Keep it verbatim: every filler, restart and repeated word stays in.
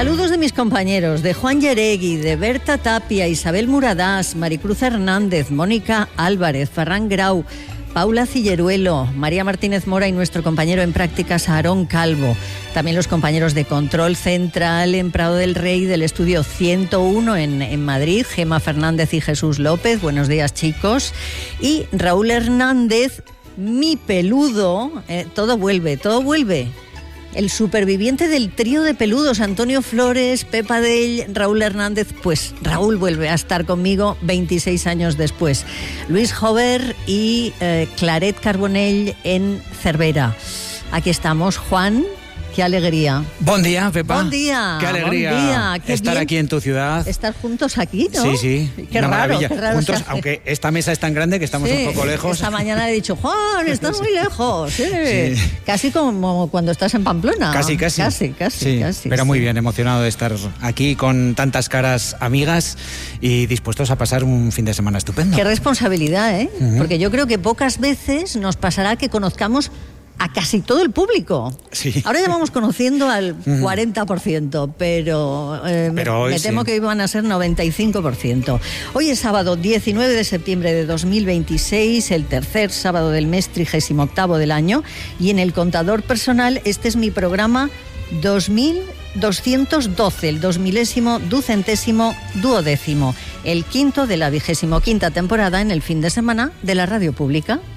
Saludos de mis compañeros, de Juan Yeregui, de Berta Tapia, Isabel Muradás, Maricruz Hernández, Mónica Álvarez, Ferran Grau, Paula Cilleruelo, María Martínez Mora y nuestro compañero en prácticas Aarón Calvo. También los compañeros de Control Central en Prado del Rey, del estudio ciento uno en, en Madrid, Gema Fernández y Jesús López. Buenos días, chicos. Y Raúl Hernández, mi peludo. Eh, todo vuelve, todo vuelve. El superviviente del trío de peludos, Antonio Flores, Pepa Dell, Raúl Hernández. Pues Raúl vuelve a estar conmigo veintiséis años después. Luis Jover y eh, Claret Carbonell en Cervera. Aquí estamos. Juan, qué alegría. Buen día, Pepa. Buen día. Qué alegría buen día. Qué estar bien aquí en tu ciudad. Estar juntos aquí, ¿no? Sí, sí. Qué Una raro, maravilla. qué raro Juntos, se hace. aunque esta mesa es tan grande que estamos Sí, un poco lejos. Esta mañana le he dicho, Juan, estás muy lejos. Sí. Sí. Casi como cuando estás en Pamplona. Casi, casi. Casi, casi, sí, casi. Pero sí. muy bien, emocionado de estar aquí con tantas caras amigas y dispuestos a pasar un fin de semana estupendo. Qué responsabilidad, ¿eh? Uh-huh. Porque yo creo que pocas veces nos pasará que conozcamos a casi todo el público. Sí. Ahora ya vamos conociendo al Uh-huh. cuarenta por ciento, pero, eh, Pero hoy me temo sí. que iban a ser noventa y cinco por ciento. Hoy es sábado diecinueve de septiembre de dos mil veintiséis, el tercer sábado del mes trigésimo octavo del año, y en el contador personal este es mi programa dos mil doscientos doce, el dos milésimo, ducentésimo, duodécimo, el quinto de la vigésimo quinta temporada en el fin de semana de la radio pública.